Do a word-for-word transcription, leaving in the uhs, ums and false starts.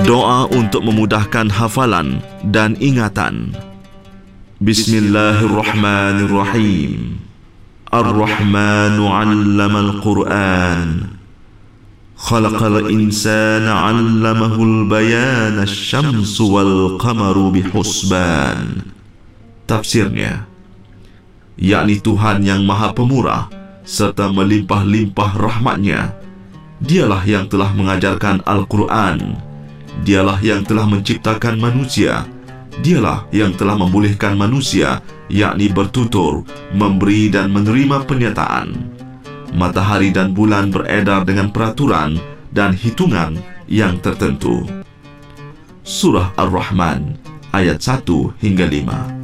Doa untuk memudahkan hafalan dan ingatan. Bismillahirrahmanirrahim. Ar-Rahmanu 'allamal Qur'an. Khalaqal insana 'allamahul bayan, asy-syamsu wal qamaru bihusban. Tafsirnya, yakni Tuhan yang Maha Pemurah serta melimpah-limpah rahmatnya. Dialah yang telah mengajarkan Al-Quran. Dialah yang telah menciptakan manusia. Dialah yang telah membolehkan manusia, yakni bertutur, memberi dan menerima penyataan. Matahari dan bulan beredar dengan peraturan dan hitungan yang tertentu. Surah Ar-Rahman ayat satu hingga lima.